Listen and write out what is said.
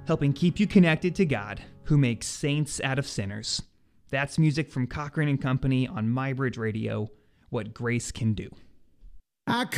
helping keep you connected to God, who makes saints out of sinners. That's music from Cochrane and Company on MyBridge Radio, What Grace Can Do.